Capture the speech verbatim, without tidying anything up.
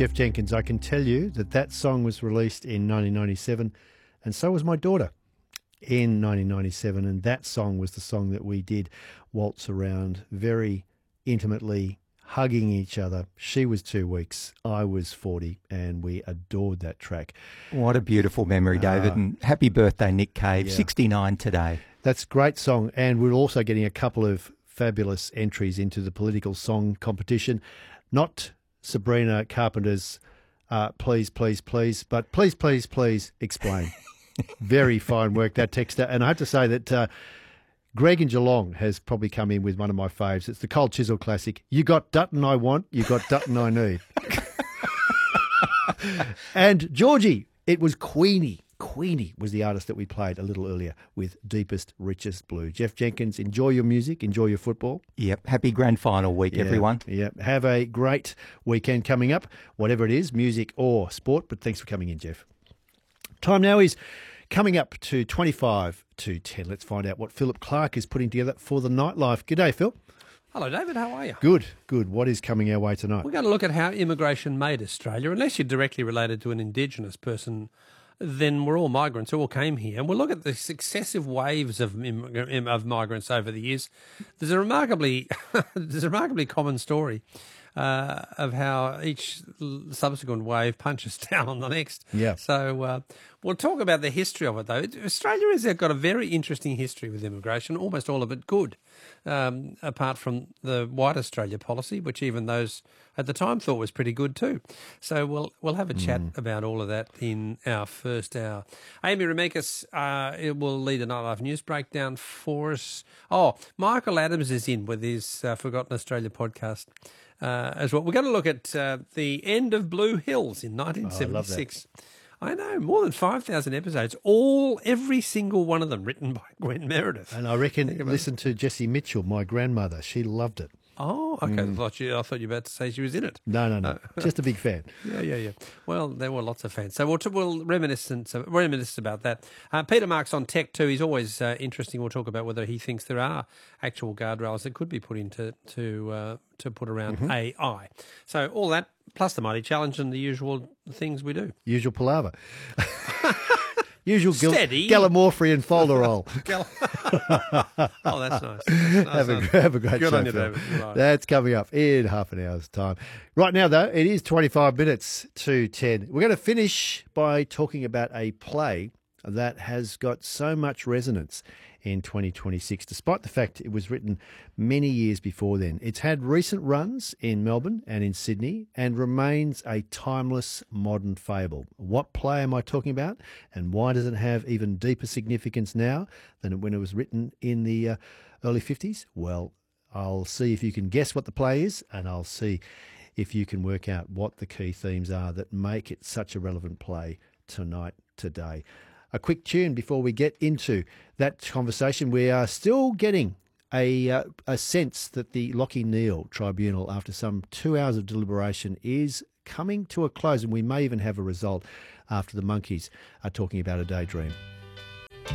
Jeff Jenkins, I can tell you that that song was released in nineteen ninety-seven, and so was my daughter in nineteen ninety-seven, and that song was the song that we did waltz around very intimately, hugging each other. She was two weeks, I was forty, and we adored that track. What a beautiful memory, David, uh, and happy birthday, Nick Cave, yeah. sixty-nine today. That's a great song, and we're also getting a couple of fabulous entries into the political song competition. Not Sabrina Carpenter's uh, Please, Please, Please, but Please, Please, Please, Explain. Very fine work, that texter. And I have to say that uh, Greg in Geelong has probably come in with one of my faves. It's the Cold Chisel classic. You got Dutton I want, you got Dutton I need. And Georgie, it was Queenie. Queenie was the artist that we played a little earlier with Deepest, Richest Blue. Jeff Jenkins, enjoy your music, enjoy your football. Yep. Happy grand final week, yeah, everyone. Yep. Have a great weekend coming up, whatever it is, music or sport. But thanks for coming in, Jeff. Time now is coming up to twenty-five to ten. Let's find out what Philip Clark is putting together for the nightlife. Good day, Phil. Hello, David. How are you? Good, good. What is coming our way tonight? We're going to look at how immigration made Australia. Unless you're directly related to an Indigenous person, then we're all migrants who all came here. And we'll look at the successive waves of immig- of migrants over the years. There's a remarkably, there's a remarkably common story uh, of how each subsequent wave punches down on the next. Yeah. So uh, we'll talk about the history of it, though. Australia has got a very interesting history with immigration, almost all of it good, um, apart from the White Australia policy, which even those at the time thought was pretty good too. So we'll we'll have a chat mm. about all of that in our first hour. Amy Remekas uh, it will lead a Nightlife News breakdown for us. Oh, Michael Adams is in with his uh, Forgotten Australia podcast uh, as well. We're going to look at uh, the end of Blue Hills in nineteen seventy-six. Oh, I, I know, more than five thousand episodes, all, every single one of them written by Gwen Meredith. And I reckon, listen to Jessie Mitchell, my grandmother. She loved it. Oh, okay. Mm. I thought you. I thought you were about to say she was in it. No, no, no. Uh, Just a big fan. Yeah, yeah, yeah. Well, there were lots of fans, so we'll we'll reminisce reminisce about that. Uh, Peter Marks on tech too. He's always uh, interesting. We'll talk about whether he thinks there are actual guardrails that could be put into to uh, to put around mm-hmm. A I. So all that plus the Mighty Challenge and the usual things we do. Usual palaver. Usual Steady. Gal- Gallimorphrian folderol. Gal- oh, that's nice. That's nice. Have, a, have a great Good show, on you, Phil. David. Right. That's coming up in half an hour's time. Right now, though, it is twenty-five minutes to ten. We're going to finish by talking about a play that has got so much resonance in twenty twenty-six, despite the fact it was written many years before then. It's had recent runs in Melbourne and in Sydney and remains a timeless modern fable. What play am I talking about, and why does it have even deeper significance now than when it was written in the uh, early fifties? Well, I'll see if you can guess what the play is, and I'll see if you can work out what the key themes are that make it such a relevant play tonight, today. A quick tune before we get into that conversation. We are still getting a uh, a sense that the Lachie Neale Tribunal, after some two hours of deliberation, is coming to a close, and we may even have a result after the Monkeys are talking about a daydream.